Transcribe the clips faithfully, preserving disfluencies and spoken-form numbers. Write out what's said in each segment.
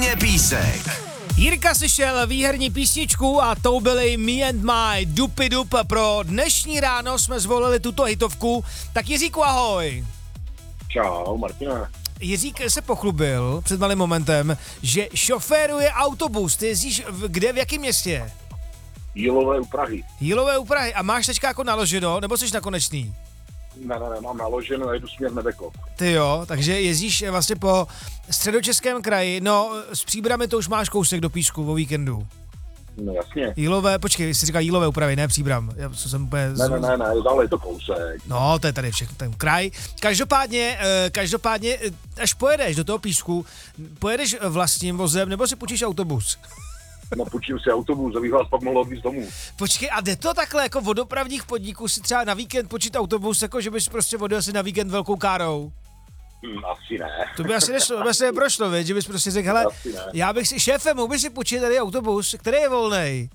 kině Písek. Jirka slyšel výherní písničku a tou byly Me and My Dupy Dup. Pro dnešní ráno jsme zvolili tuto hitovku. Tak Jiříku, ahoj. Čau, Martina. Jiřík se pochlubil před malým momentem, že šoféruje autobus. Ty jezdíš v, kde, v jakém městě? Jílové u Prahy. Jílové u Prahy. A máš teďka jako naloženo, nebo jsi na konečný? Ne, ne, ne, mám naloženo a jedu směr Nebekov. Ty jo, takže jezdíš vlastně po středočeském kraji. No, s Příbrami to už máš kousek do Písku o víkendu. No jasně. Jílové, počkej, jsi říkal Jílové úpravy, ne Příbram. Já jsem úplně... Ne, ne, ne, ne, ale je to kousek. No, to je tady všechno, ten kraj. Každopádně, každopádně, až pojedeš do toho Písku, pojedeš vlastním vozem, nebo si půjčíš autobus? No, půjčím si autobus, abych vás pak mohl odvízt domů. Počkej, a jde to takhle jako od dopravních podniků si třeba na víkend počít autobus, jako že bys prostě odjel si na víkend velkou károu? Hmm, asi ne. To by asi nešlo, to by asi neprošlo, věď, že bys prostě řekl, hele, já bych si, šéfe, mohl bys si půjčit tady autobus, který je volnej?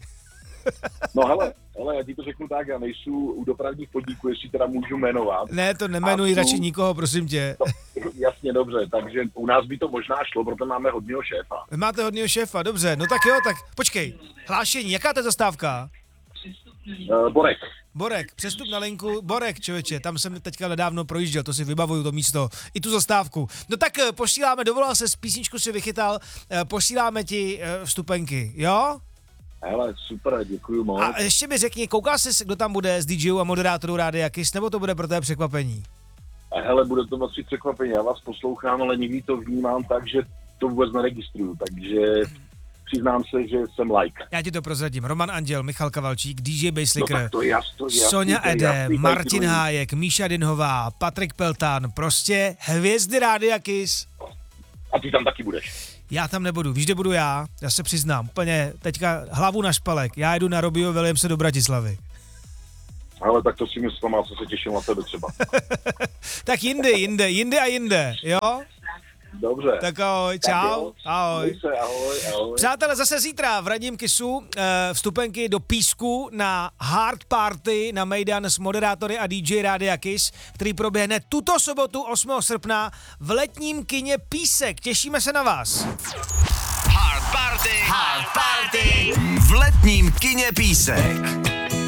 No hele, hele, já ti to řeknu tak, já nejsou u dopravních podniků, jestli teda můžu jmenovat. Ne, to nemenuji radši nikoho, prosím tě. No, jasně, dobře, takže u nás by to možná šlo, proto máme hodného šéfa. Vy máte hodného šéfa, dobře, no tak jo, tak počkej, hlášení, jaká to je zastávka? Uh, Borek. Borek, přestup na linku, Borek, člověče, tam jsem teďka nedávno projížděl, to si vybavuju to místo, i tu zastávku. No tak posíláme, dovolal se, z písničku si vychytal, posíláme ti vstupenky, jo? Hele, super, děkuju moc. A ještě mi řekni, koukal jsi, kdo tam bude z dý džejů a moderátorů Rádia Kiss, nebo to bude pro tebe překvapení? A hele, bude to moc překvapení, já vás poslouchám, ale někdy to vnímám tak, že to vůbec neregistruju, takže přiznám se, že jsem like. Já ti to prozradím. Roman Anděl, Michal Kavalčík, dý džej Basslicker, no, to jasný, Sonja Ede, Martin Hájek, Míša Dinhová, Patrik Peltan, prostě hvězdy Rádia Kiss. A ty tam taky budeš. Já tam nebudu, víš, kde budu já? Já se přiznám, úplně teďka hlavu na špalek. Já jdu na Robbieho Williamse do Bratislavy. Ale tak to si myslím, a co se těším na tebe třeba. Tak jinde, jinde, jinde a jinde, jo? Dobře. Tak ahoj, čau, tak ahoj. Se, ahoj, ahoj. Přátelé, zase zítra v Radním Kissu vstupenky do Písku na Hard Party na Mejdan s moderátory a dý džej Rádia Kiss, který proběhne tuto sobotu osmého srpna v letním kině Písek. Těšíme se na vás. Hard Party, Hard Party v letním kině Písek.